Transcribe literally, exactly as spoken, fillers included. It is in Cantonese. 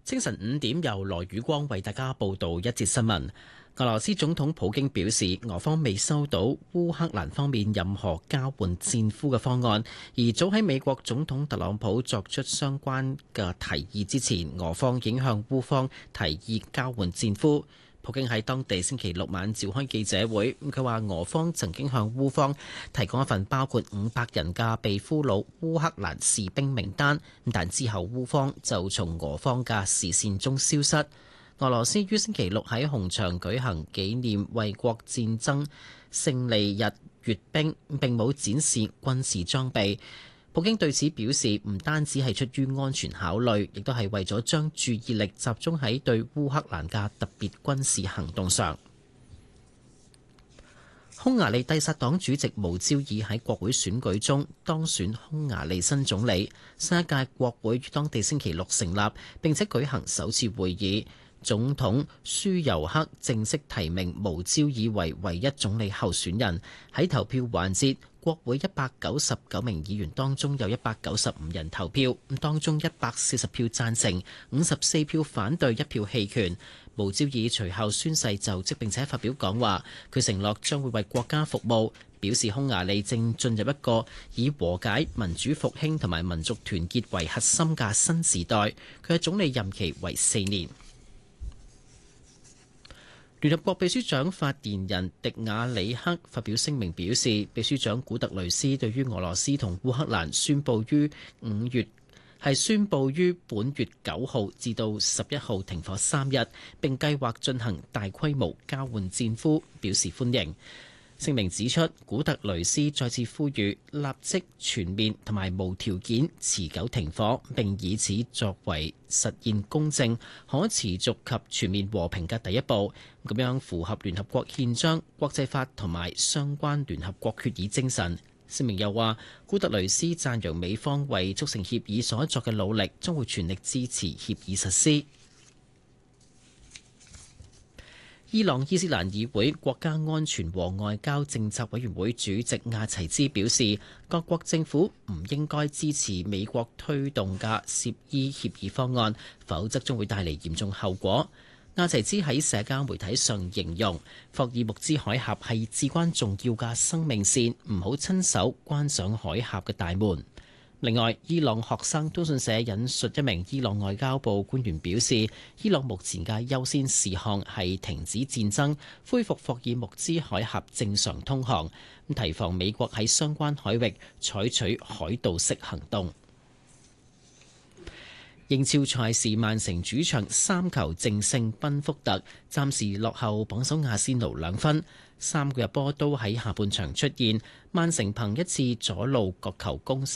清晨五點，由羅宇光為大家報道一節新聞。俄羅斯總統普京表示，俄方未收到烏克蘭方面任何交換戰俘嘅方案，而早喺美國總統特朗普作出相關嘅提議之前，俄方已經向烏方提議交換戰俘。普京喺當地星期六晚召開記者會，佢話俄方曾經向烏方提供一份包括五百人嘅被俘虜烏克蘭士兵名單，但之後烏方就從俄方嘅視線中消失。俄羅斯於星期六喺紅場舉行紀念衛國戰爭勝利日閱兵，並冇展示軍事裝備。普京對此表示，唔單止係出於安全考慮，亦都係為咗將注意力集中喺對烏克蘭嘅特別軍事行動上。匈牙利帝薩黨主席無焦爾喺國會選舉中當選匈牙利新總理，新一屆國會於當地星期六成立，並且舉行首次會議。總統舒尤克正式提名無焦爾為唯一總理候選人。喺投票環節，國會一百九十九名議員當中有一百九十五人投票，當中一百四十票贊成，五十四票反對，一票棄權。無焦爾隨後宣誓就職並且發表講話，佢承諾將會為國家服務，表示匈牙利正進入一個以和解、民主復興同埋民族團結為核心嘅新時代。佢嘅總理任期為四年。聯合國秘書長發言人迪亞里克發表聲明表示，秘書長古特雷斯對於俄羅斯同烏克蘭宣布於五月係宣布於本月九號至到十一號停火三日，並計劃進行大規模交換戰俘，表示歡迎。聲明指出，古特雷斯再次呼籲立即全面同埋無條件持久停火，並以此作為實現公正、可持續及全面和平嘅第一步，咁樣符合聯合國憲章、國際法同埋相關聯合國決議精神。聲明又話，古特雷斯讚揚美方為促成協議所作嘅努力，將會全力支持協議實施。伊朗伊斯蘭議會國家安全和外交政策委員會主席亞齊茲表示，各國政府唔應該支持美國推動嘅涉伊協議方案，否則將會帶嚟嚴重後果。亞齊茲喺社交媒體上形容，霍爾木茲海峽係至關重要嘅生命線，唔好親手關上海峽嘅大門。另外，伊朗學生通訊社引述一名伊朗外交部官員表示，伊朗目前嘅優先事項係停止戰爭，恢復霍爾木茲海峽正常通航，提防美國喺相關海域採取海盜式行動。英超賽事，曼城主場三球淨勝賓福特，暫時落後榜首阿仙奴兩分。三個入波都喺下半場出現，曼城憑一次左路角球攻勢